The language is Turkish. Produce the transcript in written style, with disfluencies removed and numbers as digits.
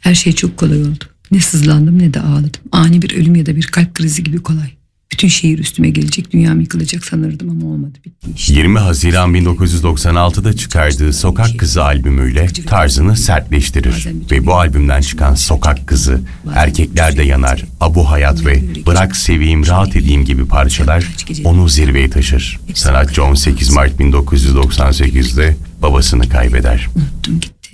Her şey çok kolay oldu. Ne sızlandım ne de ağladım. Ani bir ölüm ya da bir kalp krizi gibi kolay. Bütün şehir üstüme gelecek, dünyam yıkılacak sanırdım ama olmadı, bitti işte. 20 Haziran 1996'da çıkardığı Sokak Kızı albümüyle tarzını sertleştirir ve bu albümden çıkan Sokak Kızı, Erkekler de Yanar, Abu Hayat ve Bırak Seveyim Rahat Edeyim gibi parçalar onu zirveye taşır. Sanatçı 18 Mart 1998'de babasını kaybeder. Unuttum gitti.